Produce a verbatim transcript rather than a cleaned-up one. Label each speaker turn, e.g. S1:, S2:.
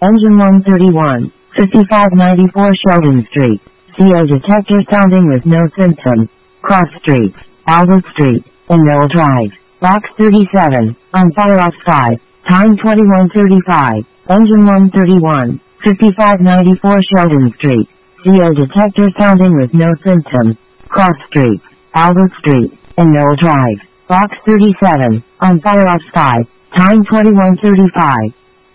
S1: Engine one thirty-one, fifty-five ninety-four Sheldon Street. C O detector sounding with no symptom. Cross Street, Albert Street, in Knoll Drive. Box thirty-seven, on fire outside. Time twenty-one thirty-five. Engine one thirty-one, fifty-five ninety-four Sheldon Street. C O detector sounding with no symptom. Cross Street, Albert Street, in Knoll Drive. Box thirty-seven, on fire outside. Time twenty-one thirty-five.